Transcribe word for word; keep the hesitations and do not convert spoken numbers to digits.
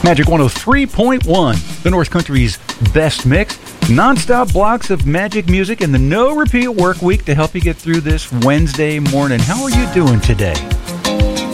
Magic one oh three point one, the North Country's best mix. Non-stop blocks of magic music and the no-repeat work week to help you get through this Wednesday morning. How are you doing today?